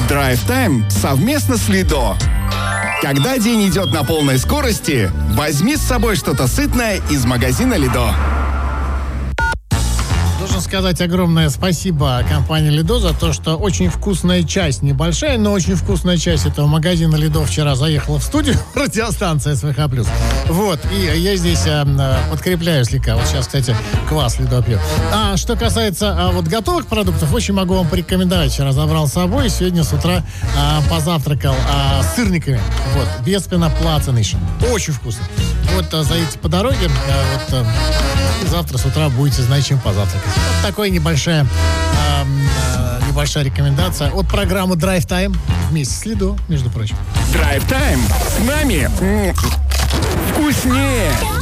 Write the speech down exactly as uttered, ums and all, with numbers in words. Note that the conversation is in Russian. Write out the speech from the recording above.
Drive Time совместно с Лидо. Когда день идет на полной скорости, возьми с собой что-то сытное из магазина Лидо. Должен сказать огромное спасибо компании Лидо за то, что очень вкусная часть, небольшая, но очень вкусная часть этого магазина Лидо вчера заехала в студию, радиостанция СВХ+. Вот, и я здесь а, подкрепляю слегка. Вот сейчас, кстати, квас Лидо пью. А что касается а, вот готовых продуктов, очень могу вам порекомендовать. Вчера забрал с собой, и сегодня с утра а, позавтракал а, с сырниками. Вот, Веспина Плацениш. Очень вкусно. Вот а, заедете по дороге, а, вот а, завтра с утра будете знать, чем позавтракать. Вот такая небольшая, э, э, небольшая рекомендация от программы Drive Time вместе с Лидо, между прочим. Drive Time с нами вкуснее.